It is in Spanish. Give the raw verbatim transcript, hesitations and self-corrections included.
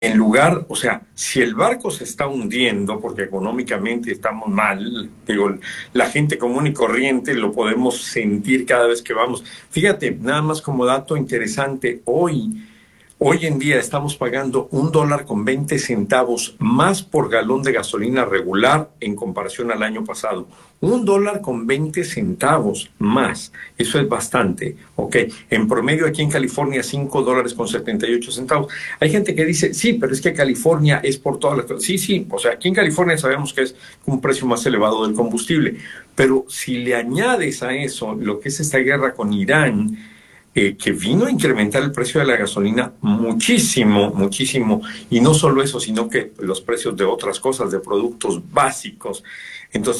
En lugar, o sea, si el barco se está hundiendo porque económicamente estamos mal, digo, la gente común y corriente lo podemos sentir cada vez que vamos. Fíjate, nada más como dato interesante, hoy Hoy en día estamos pagando un dólar con veinte centavos más por galón de gasolina regular en comparación al año pasado. Un dólar con veinte centavos más. Eso es bastante. Ok. En promedio aquí en California, cinco dólares con setenta y ocho centavos. Hay gente que dice, sí, pero es que California es por todas las cosas. Sí, sí. O sea, aquí en California sabemos que es un precio más elevado del combustible. Pero si le añades a eso lo que es esta guerra con Irán, eh, que vino a incrementar el precio de la gasolina muchísimo, muchísimo, y no solo eso, sino que los precios de otras cosas, de productos básicos. Entonces,